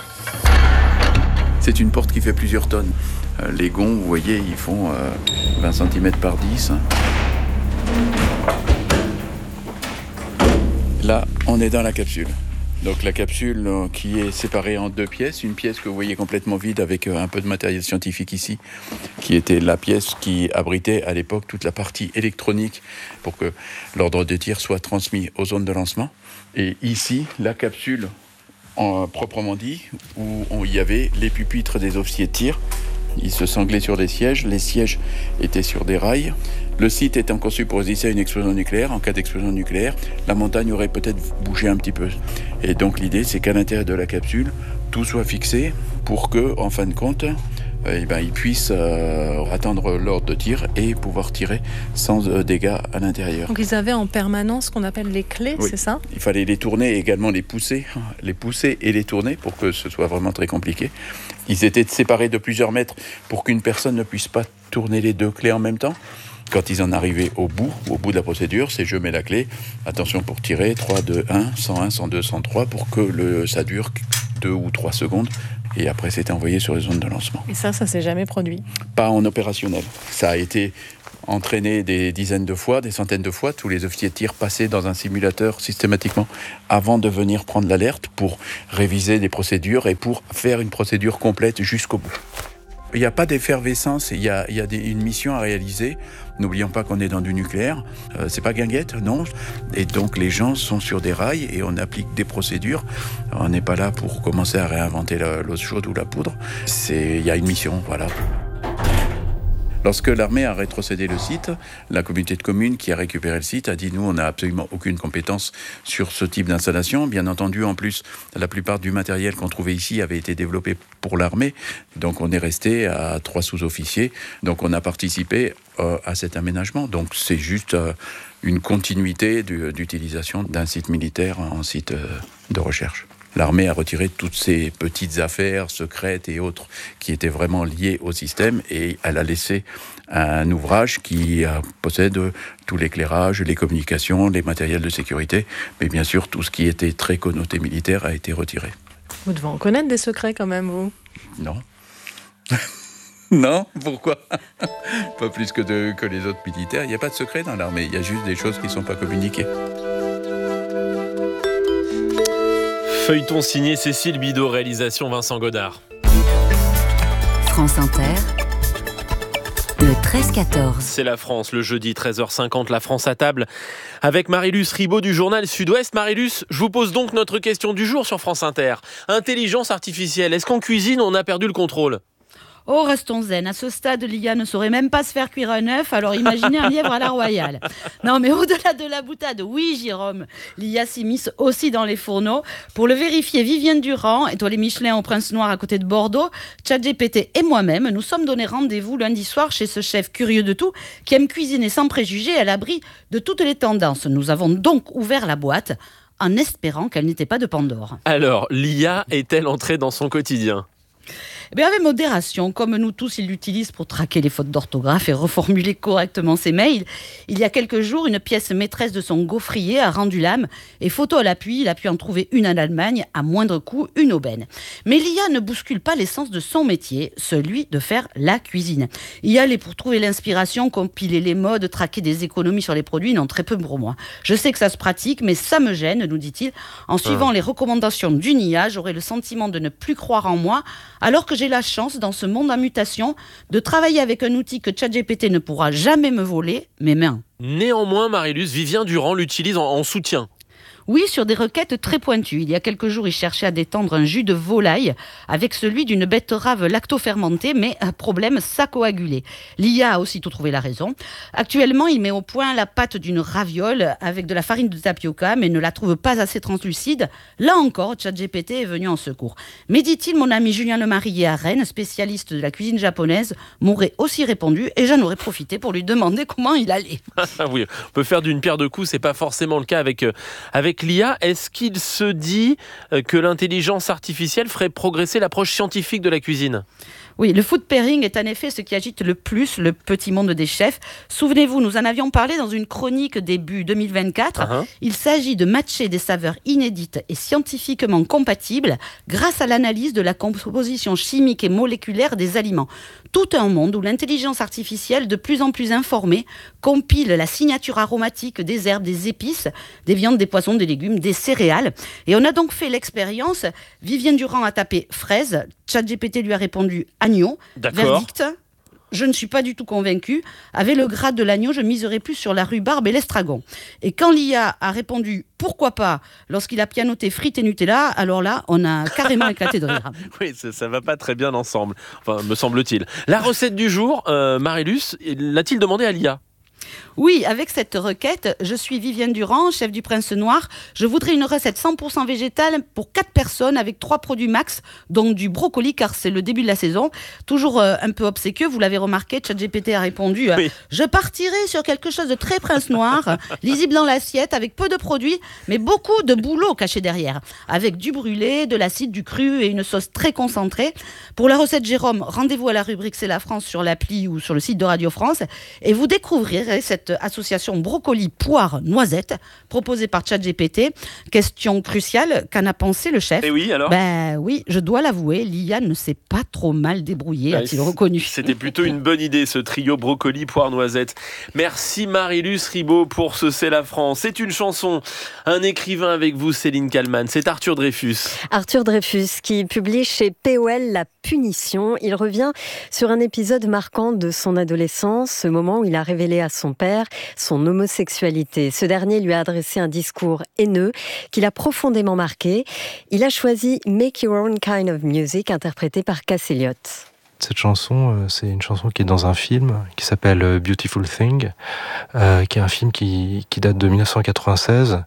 C'est une porte qui fait plusieurs tonnes. Les gonds, vous voyez, ils font euh, vingt centimètres par dix. Là, on est dans la capsule. Donc la capsule qui est séparée en deux pièces, une pièce que vous voyez complètement vide avec un peu de matériel scientifique ici, qui était la pièce qui abritait à l'époque toute la partie électronique pour que l'ordre de tir soit transmis aux zones de lancement. Et ici, la capsule en, proprement dit, où on, il y avait les pupitres des officiers de tir. Ils se sanglaient sur des sièges, les sièges étaient sur des rails. Le site étant conçu pour résister à une explosion nucléaire. En cas d'explosion nucléaire, la montagne aurait peut-être bougé un petit peu. Et donc l'idée, c'est qu'à l'intérieur de la capsule, tout soit fixé pour que, en fin de compte, eh ben, ils puissent euh, attendre l'ordre de tir et pouvoir tirer sans euh, dégâts à l'intérieur. Donc ils avaient en permanence ce qu'on appelle les clés, oui. C'est ça ? Il fallait les tourner et également les pousser, les pousser et les tourner pour que ce soit vraiment très compliqué. Ils étaient séparés de plusieurs mètres pour qu'une personne ne puisse pas tourner les deux clés en même temps. Quand ils en arrivaient au bout, au bout de la procédure, c'est je mets la clé, attention pour tirer, trois, deux, un, cent un, cent deux, cent trois, pour que le, ça dure deux ou trois secondes. Et après, c'était envoyé sur les zones de lancement. Et ça, ça s'est jamais produit ? Pas en opérationnel. Ça a été entraîné des dizaines de fois, des centaines de fois. Tous les officiers de tir passaient dans un simulateur systématiquement avant de venir prendre l'alerte pour réviser des procédures et pour faire une procédure complète jusqu'au bout. Il n'y a pas d'effervescence, il y a, il y a des, une mission à réaliser. N'oublions pas qu'on est dans du nucléaire. Euh, c'est pas guinguette, non. Et donc les gens sont sur des rails et on applique des procédures. On n'est pas là pour commencer à réinventer la, l'eau chaude ou la poudre. C'est, il y a une mission, voilà. Lorsque l'armée a rétrocédé le site, la communauté de communes qui a récupéré le site a dit « nous, on n'a absolument aucune compétence sur ce type d'installation ». Bien entendu, en plus, la plupart du matériel qu'on trouvait ici avait été développé pour l'armée. Donc on est resté à trois sous-officiers. Donc on a participé euh, à cet aménagement. Donc c'est juste euh, une continuité du, d'utilisation d'un site militaire en site euh, de recherche. L'armée a retiré toutes ces petites affaires secrètes et autres qui étaient vraiment liées au système et elle a laissé un ouvrage qui possède tout l'éclairage, les communications, les matériels de sécurité, mais bien sûr tout ce qui était très connoté militaire a été retiré. Vous devez en connaître des secrets quand même, vous ? Non. Non, pourquoi ? Pas plus que, de, que les autres militaires. Il n'y a pas de secret dans l'armée, il y a juste des choses qui ne sont pas communiquées. Feuilleton signé Cécile Bidot, réalisation Vincent Godard. France Inter, le treize quatorze. C'est la France, le jeudi treize heures cinquante, la France à table avec Marie-Luce Ribaud du journal Sud-Ouest. Marie-Luce, je vous pose donc notre question du jour sur France Inter. Intelligence artificielle, est-ce qu'en cuisine on a perdu le contrôle ? Oh, restons zen. À ce stade, l'I A ne saurait même pas se faire cuire un œuf, alors imaginez un lièvre à la royale. Non, mais au-delà de la boutade, oui, Jérôme, l'I A s'immisce aussi dans les fourneaux. Pour le vérifier, Vivienne Durand, étoilée Michelin au Prince Noir à côté de Bordeaux, ChatGPT et moi-même, nous sommes donné rendez-vous lundi soir chez ce chef curieux de tout, qui aime cuisiner sans préjugés à l'abri de toutes les tendances. Nous avons donc ouvert la boîte en espérant qu'elle n'était pas de Pandore. Alors, l'I A est-elle entrée dans son quotidien ? Eh bien, avec modération, comme nous tous, il l'utilise pour traquer les fautes d'orthographe et reformuler correctement ses mails. Il y a quelques jours, une pièce maîtresse de son gaufrier a rendu l'âme et photo à l'appui, il a pu en trouver une en Allemagne, à moindre coût, une aubaine. Mais l'I A ne bouscule pas l'essence de son métier, celui de faire la cuisine. Y aller pour trouver l'inspiration, compiler les modes, traquer des économies sur les produits, non, très peu pour moi. Je sais que ça se pratique, mais ça me gêne, nous dit-il. En suivant ah. les recommandations d'une I A, j'aurais le sentiment de ne plus croire en moi, alors que j'ai la chance, dans ce monde en mutation, de travailler avec un outil que ChatGPT ne pourra jamais me voler, mes mains. Néanmoins, Marie-Luce, Vivien Durand l'utilise en, en soutien. Oui, sur des requêtes très pointues. Il y a quelques jours, il cherchait à détendre un jus de volaille avec celui d'une betterave lactofermentée, mais problème, ça coagulait. L'I A a aussitôt trouvé la raison. Actuellement, il met au point la pâte d'une raviole avec de la farine de tapioca, mais ne la trouve pas assez translucide. Là encore, ChatGPT est venu en secours. Mais dit-il, mon ami Julien Lemarié à Rennes, spécialiste de la cuisine japonaise, m'aurait aussi répondu et j'en aurais profité pour lui demander comment il allait. Oui, on peut faire d'une pierre deux coups, c'est pas forcément le cas avec, euh, avec l'I A. Est-ce qu'il se dit que l'intelligence artificielle ferait progresser l'approche scientifique de la cuisine ? Oui, le food pairing est en effet ce qui agite le plus le petit monde des chefs. Souvenez-vous, nous en avions parlé dans une chronique début deux mille vingt-quatre. Uh-huh. Il s'agit de matcher des saveurs inédites et scientifiquement compatibles grâce à l'analyse de la composition chimique et moléculaire des aliments. Tout un monde où l'intelligence artificielle, de plus en plus informée, compile la signature aromatique des herbes, des épices, des viandes, des poissons, des légumes, des céréales. Et on a donc fait l'expérience. Viviane Durand a tapé fraise. ChatGPT lui a répondu agneau. D'accord. Verdict. Je ne suis pas du tout convaincue. Avec le grade de l'agneau, je miserais plus sur la rhubarbe et l'estragon. Et quand l'I A a répondu « pourquoi pas » lorsqu'il a pianoté frites et Nutella, alors là, on a carrément éclaté de rire. Oui, ça, ça va pas très bien ensemble, enfin, me semble-t-il. La recette du jour, euh, Marilus, l'a-t-il demandé à l'I A ? Oui, avec cette requête, je suis Viviane Durand, chef du Prince Noir. Je voudrais une recette cent pour cent végétale pour quatre personnes avec trois produits max, donc du brocoli, car c'est le début de la saison. Toujours euh, un peu obséquieux, vous l'avez remarqué, ChatGPT a répondu euh, oui. « Je partirai sur quelque chose de très Prince Noir, lisible dans l'assiette, avec peu de produits, mais beaucoup de boulot caché derrière, avec du brûlé, de l'acide, du cru et une sauce très concentrée. Pour la recette Jérôme, rendez-vous à la rubrique C'est la France sur l'appli ou sur le site de Radio France, et vous découvrirez cette association brocoli, poire, noisette proposée par ChatGPT. Question cruciale, qu'en a pensé le chef ? Et oui, alors ? Ben oui, je dois l'avouer, l'I A ne s'est pas trop mal débrouillée, ouais, a-t-il reconnu. C'était plutôt une bonne idée, ce trio brocoli, poire, noisette. Merci Marilus Ribaud pour ce C'est la France. C'est une chanson, un écrivain avec vous, Céline Kallmann. C'est Arthur Dreyfus. Arthur Dreyfus qui publie chez P O L La Punition. Il revient sur un épisode marquant de son adolescence, ce moment où il a révélé à son père son homosexualité. Ce dernier lui a adressé un discours haineux qui l'a profondément marqué. Il a choisi Make Your Own Kind of Music, interprété par Cass Elliot. Cette chanson, c'est une chanson qui est dans un film qui s'appelle Beautiful Thing, euh, qui est un film qui, qui date de dix-neuf cent quatre-vingt-seize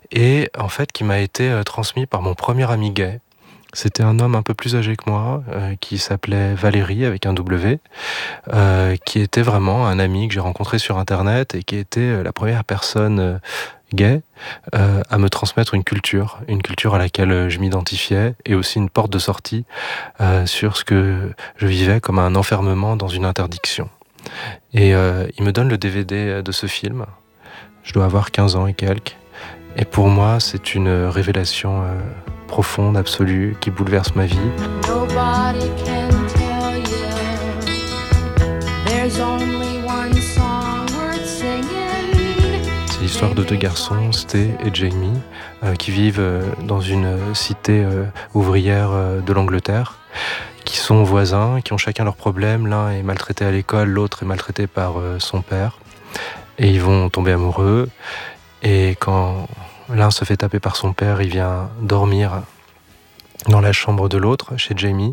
et en fait qui m'a été transmis par mon premier ami gay. C'était un homme un peu plus âgé que moi, euh, qui s'appelait Valérie avec un W, euh, qui était vraiment un ami que j'ai rencontré sur Internet et qui était la première personne euh, gay euh, à me transmettre une culture, une culture à laquelle je m'identifiais et aussi une porte de sortie euh, sur ce que je vivais comme un enfermement dans une interdiction. Et euh, il me donne le D V D de ce film. Je dois avoir quinze ans et quelques. Et pour moi, c'est une révélation euh, profonde, absolue, qui bouleverse ma vie. Nobody can tell you. There's only one song worth singing. C'est l'histoire de deux garçons, Sté et Jamie, euh, qui vivent euh, dans une cité euh, ouvrière euh, de l'Angleterre, qui sont voisins, qui ont chacun leurs problèmes. L'un est maltraité à l'école, l'autre est maltraité par euh, son père. Et ils vont tomber amoureux. Et quand l'un se fait taper par son père, il vient dormir dans la chambre de l'autre, chez Jamie.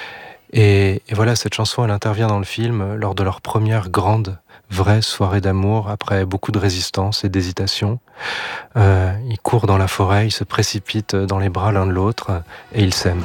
Et, et voilà, cette chanson, elle intervient dans le film lors de leur première grande, vraie soirée d'amour, après beaucoup de résistance et d'hésitation. Euh, ils courent dans la forêt, ils se précipitent dans les bras l'un de l'autre, et ils s'aiment.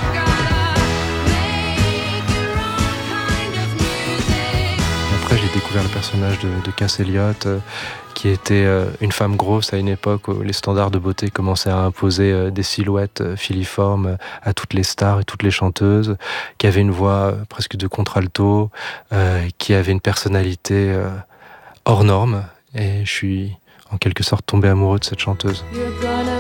Après, j'ai découvert le personnage de, de Cass Elliot, euh, qui était euh, une femme grosse à une époque où les standards de beauté commençaient à imposer euh, des silhouettes euh, filiformes euh, à toutes les stars et toutes les chanteuses, qui avait une voix euh, presque de contralto, euh, qui avait une personnalité euh, hors norme. Et je suis en quelque sorte tombé amoureux de cette chanteuse. You're gonna